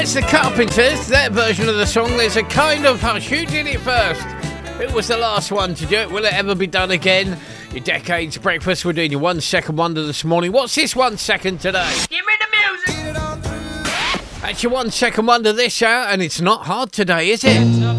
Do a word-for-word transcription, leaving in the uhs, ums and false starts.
It's the Carpenters, their version of the song. There's a kind of hush. Who did it first? Who was the last one to do it? Will it ever be done again? Your Decades Breakfast. We're doing your one second wonder this morning. What's this one second today? Give me the music. That's your one second wonder this hour, and it's not hard today, is it?